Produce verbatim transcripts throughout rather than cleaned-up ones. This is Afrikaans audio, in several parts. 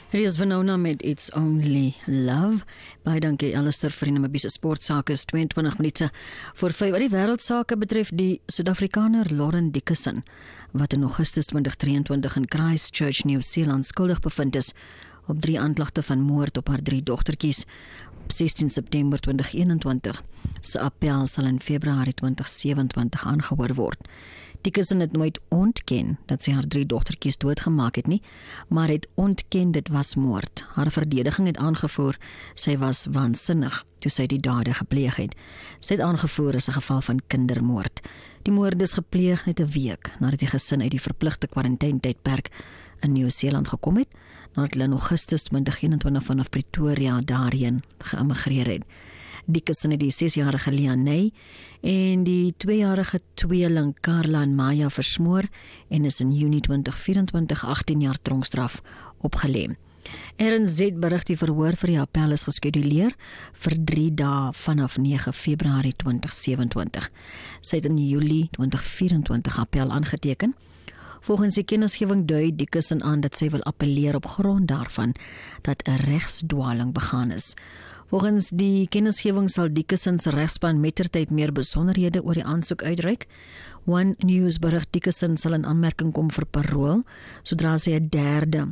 Hier is Winona met It's Only Love. Baie dankie Alistair vir die Namibiese sportsake is tweeëntwintig minute voor vyf. Wat die wêreldsake betref, die Suid-Afrikaner Lauren Dickerson, wat in Augustus twintig drieëntwintig in Christchurch, Nieu-Seeland skuldig bevind is op drie aanklagte van moord op haar drie dogtertjies. Op sestien September twintig eenentwintig se appel sal in Februarie twintig sewenentwintig aangehoor word. Dickerson het nooit ontken dat sy haar drie dogtertjies doodgemaak het nie, maar het ontken dit was moord. Haar verdediging het aangevoer sy was waansinnig toe sy die dade gepleeg het. Sy het aangevoer as 'n geval van kindermoord. Die moord is gepleeg net 'n week nadat die gesin uit die verpligte kwaranteinetydperk in Nieu-Seeland gekom het, nadat hulle in Augustus twintig eenentwintig vanaf Pretoria daarheen geïmmigreer het. Dickerson het die sesjarige Lianne en die tweejarige tweeling Carla en Maya versmoor en is in Junie twintig vyerentwintig agtien jaar tronkstraf opgelê. R N Z berig die verhoor vir die appel is geskeduleer vir drie dae vanaf nege Februarie twintig sewenentwintig. Sy het in Julie twintig vyerentwintig appel aangeteken. Volgens die kennisgewing dui Dickerson aan dat sy wil appeleer op grond daarvan dat 'n regsdwaling begaan is. Volgens die kennisgewing sal Dickerson se regspan mettertyd meer besonderhede oor die aansoek uitreik. One News berig Dickerson sal in aanmerking kom vir parol, sodra sy 'n derde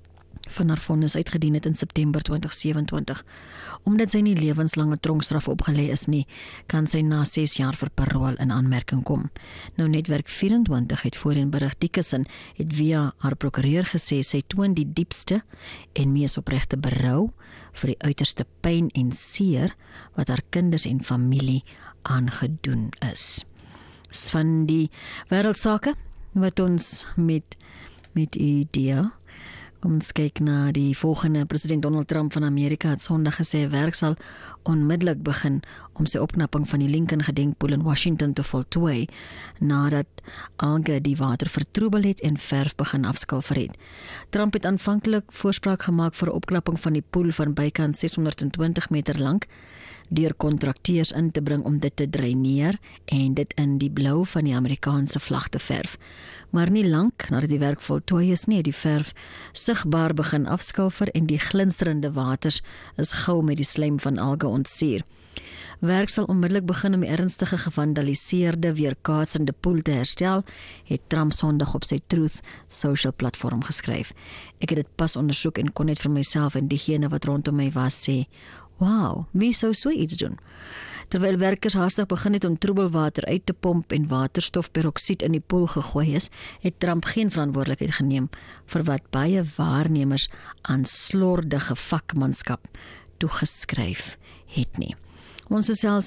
van haar vonnis uitgedien het in September twintig sewenentwintig. Omdat sy nie lewenslange tronkstraf opgelê is nie, kan sy na ses jaar vir parol in aanmerking kom. Nou Netwerk vyerentwintig het voorheen berig Dickerson het via haar prokureur gesê sy toon die diepste en mees opregte berou vir die uiterste pyn en seer wat haar kinders en familie aangedoen is. Dis van die wêreldsake wat ons met met u deel. Kom ons kyk na die volgende. President Donald Trump van Amerika het Sondag gesê werk sal onmiddellik begin om sy opknapping van die Lincoln gedenkpoel in Washington te voltooi, nadat alge die water vertroebel het en verf begin afskilfer het. Trump het aanvanklik voorspraak gemaak vir 'n opknapping van die poel van bykans seshonderdtwintig meter lank, deur kontrakteurs in te bring om dit te dreineer en dit in die blou van die Amerikaanse vlag te verf. Maar nie lank nadat die werk voltooi is nie, het die verf sigbaar begin afskilfer en die glinsterende waters is gou met die slijm van alge ontsuur. Werk sal onmiddellik begin om die ernstige gevandaliseerde weerkaatsende poel te herstel, het Trump Sondag op sy Truth Social platform geskryf. Ek het dit pas ondersoek en kon net vir myself en diegene wat rondom my was sê, wow, wie sou so iets doen? Terwyl werkers haastig begin het om troebelwater uit te pomp en waterstofperoksied in die poel gegooi is, het Trump geen verantwoordelikheid geneem vir wat baie waarnemers aan slordige vakmanskap toegeskryf het nie. Ons is selfs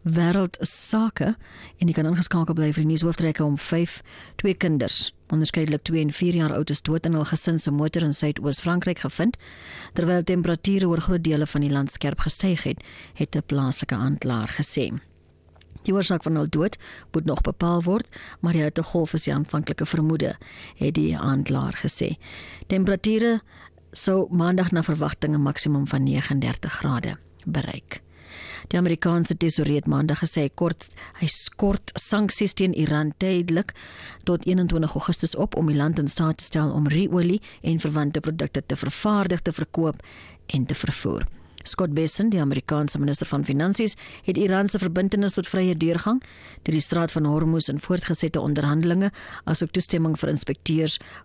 wêreldsake en jy kan ingeskakel bly vir die nuushoofdryke om vyf, twee kinders, onderskeidelik twee en vier jaar oud is dood in hul gesin se motor in Suidoos-Frankryk gevind, terwyl temperature oor groot dele van die land skerp gestyg het, het 'n plaaslike aanklaer gesê. Die oorsaak van hul dood moet nog bepaal word, maar die hittegolf is die aanvanklike vermoede, het die aanklaer gesê. Temperature sou maandag na verwagting 'n maksimum van negenendertig grade bereik. Die Amerikaanse tesourier het maandag gesê hy kort, hy skort sanksies teen Iran tydelik tot eenentwintig Augustus op om die land in staat te stel om ruolie en verwante produkte te vervaardig, te verkoop en te vervoer. Scott Bessent, die Amerikaanse minister van Finansies, het Iran se verbintenis tot vrye deurgang deur die straat van Hormuz in voortgesette onderhandelinge asook toestemming vir inspekteurs